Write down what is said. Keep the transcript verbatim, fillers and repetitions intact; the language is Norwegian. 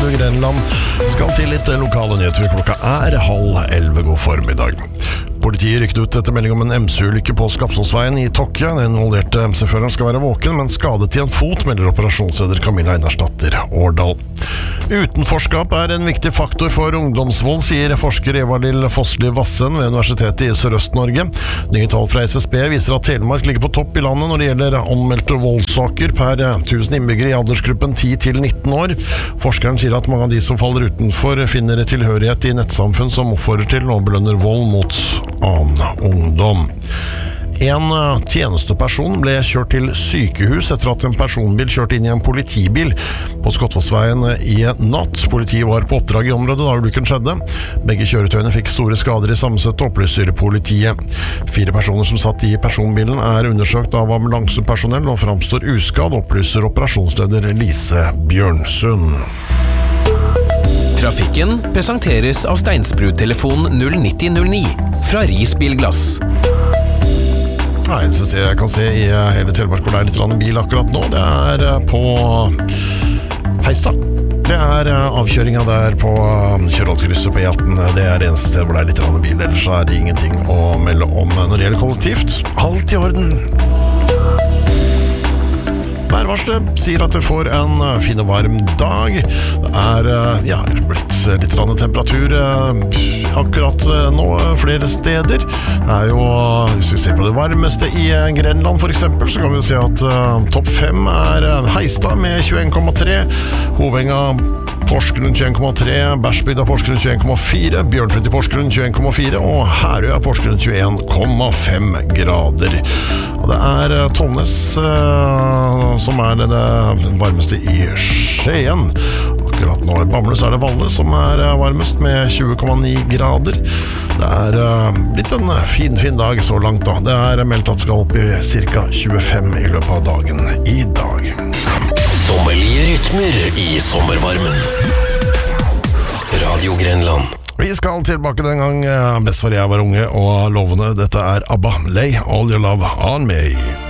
Radio Grenland. Skal til litt lokale nyheter. Klokka er halv elleve. God formiddag. Politiet rykket ut etter melding om en M C-ulykke på Skapsåsveien i Tokke. Den involverte M C-føreren skal være våken, men skadet i en fot, melder operasjonsleder Camilla Einarsdatter Årdal. Utenforskap er en viktig faktor for ungdomsvold, sier forsker Eva-Lill Fossli Vassen ved Universitetet i Sørøst-Norge. Nye tall fra S S B viser at Telemark ligger på topp i landet når det gjelder anmeldte voldssaker per tusen innbyggere i aldersgruppen ti til nitten år. Forskeren sier at mange av de som faller utenfor finner tilhørighet i nettsamfunn som oppfordrer til og belønner vold mot annen ungdom. En tjenesteperson ble kjørt til sykehus etter at en personbil kjørte inn i en politibil på Skottfossveien i natt. Politiet var på oppdrag i området da ulykken skjedde. Begge kjøretøyene fikk store skader i sammensettet, opplyser politiet. Fire personer som satt i personbilen er undersøkt av ambulansepersonell og framstår uskadd, opplyser operasjonsleder Lise Bjørnsund. Trafikken presenteres av Steinsbrud-telefon null nitti null ni fra Ris Bilglass. Det eneste sted jeg kan se i hele Telemark hvor det er litt rann bil akkurat nå, det er på Heistad. Det er avkjøringa der på Kjørholtkrysset på E atten. Det er det eneste sted hvor det er litt rann bil, ellers er det ingenting å melde om når det gjelder kollektivt. Alt i orden. Værvarslet sier at det får en fin og varm dag. Det er ja, blitt litt rann temperatur akkurat nå flere steder. Det er jo, hvis vi ser på det varmeste i Grenland for eksempel, så kan vi jo se at uh, topp fem er Heistad med tjueen komma tre, Hovenga Porsgrunn tjueen komma tre, Bersbygda Porsgrunn tjueen komma fire, Bjørnfjord i Porsgrunn tjueen komma fire og Herøya Porsgrunn tjueen komma fem grader. Og det er Tollnes uh, som er det varmeste i Skien. Akkurat nå i Bamble så er det Valle som er varmest med tjue komma ni grader. Det er uh, blitt en fin, fin dag så langt da. Det er meldt at det skal opp i cirka tjuefem i løpet av dagen i dag. Sommerlige rytmer i sommervarmen. Radio Grenland. Vi skal tilbake den gang bestefar jeg var unge og lovende. Dette er ABBA, Lay All Your Love On Me.